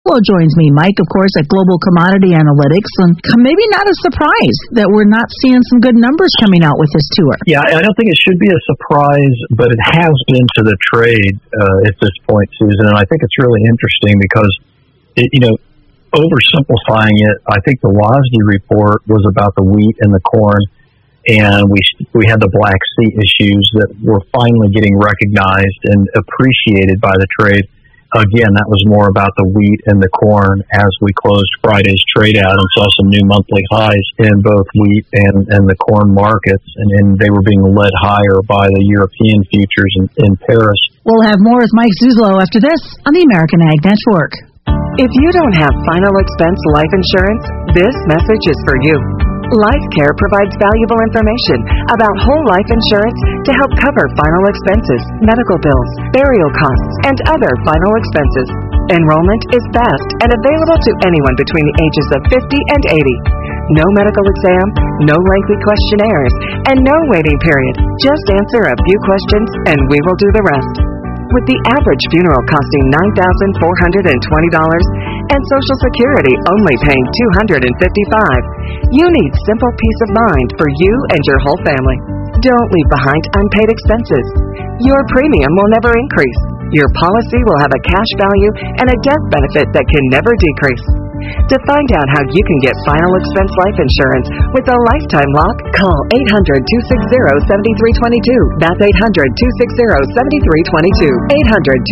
Zuzlo joins me. Mike, of course, at Global Commodity Analytics. And maybe not a surprise that we're not seeing some good numbers coming out with this tour. Yeah, I don't think it should be a surprise, but it has been to the trade at this point, Susan. And I think it's really interesting because, oversimplifying it, I think the WASDE report was about the wheat and the corn, and we had the Black Sea issues that were finally getting recognized and appreciated by the trade. Again, that was more about the wheat and the corn as we closed Friday's trade out and saw some new monthly highs in both wheat and the corn markets, and they were being led higher by the European futures in Paris. We'll have more with Mike Zuzlo after this on the American Ag Network. If you don't have final expense life insurance, this message is for you. LifeCare provides valuable information about whole life insurance to help cover final expenses, medical bills, burial costs, and other final expenses. Enrollment is fast and available to anyone between the ages of 50 and 80. No medical exam, no lengthy questionnaires, and no waiting period. Just answer a few questions and we will do the rest. With the average funeral costing $9,420 and Social Security only paying $255, you need simple peace of mind for you and your whole family. Don't leave behind unpaid expenses. Your premium will never increase. Your policy will have a cash value and a death benefit that can never decrease. To find out how you can get final expense life insurance with a lifetime lock, call 800-260-7322. That's 800-260-7322.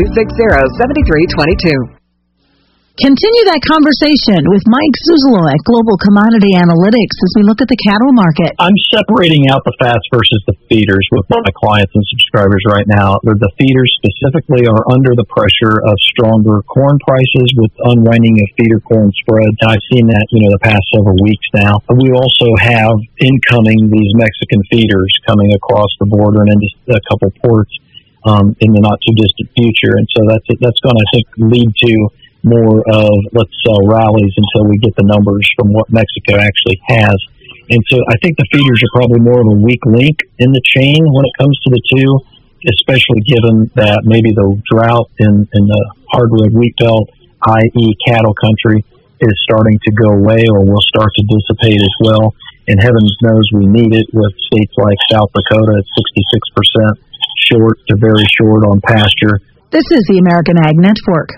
800-260-7322. Continue that conversation with Mike Zuzlo at Global Commodity Analytics as we look at the cattle market. I'm separating out the fats versus the feeders with my clients and subscribers right now. The feeders specifically are under the pressure of stronger corn prices with unwinding of feeder corn spreads. And I've seen that, the past several weeks now. We also have incoming these Mexican feeders coming across the border and into a couple ports in the not too distant future. And so that's going to, I think, lead to more of let's sell rallies until we get the numbers from what Mexico actually has. And so I think the feeders are probably more of a weak link in the chain when it comes to the two, especially given that maybe the drought in the hardwood wheat belt, i.e. cattle country, is starting to go away or will start to dissipate as well. And heavens knows we need it with states like South Dakota at 66% short to very short on pasture. This is the American Ag Network.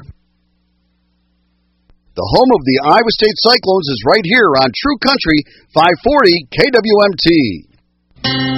The home of the Iowa State Cyclones is right here on True Country 540 KWMT.